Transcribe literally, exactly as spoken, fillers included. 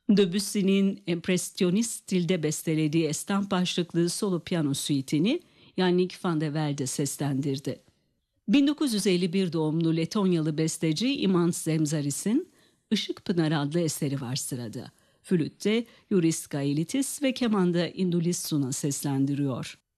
Debussy'nin empresyonist stilde bestelediği estamp başlıklı solo piyano suite'ini Yannick van de Velde seslendirdi. bin dokuz yüz elli bir doğumlu Letonyalı besteci Imants Zemzaris'in Işık Pınarı adlı eseri var sırada. Flütte Yuris Gaelitis ve kemanda Indulis Suna seslendiriyor.